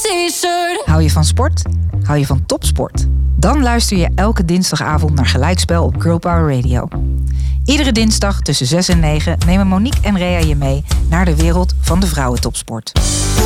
t-shirt. Hou je van sport? Hou je van topsport? Dan luister je elke dinsdagavond naar Gelijkspel op Girl Power Radio. Iedere dinsdag tussen 6 en 9 nemen Monique en Rea je mee naar de wereld van de vrouwentopsport.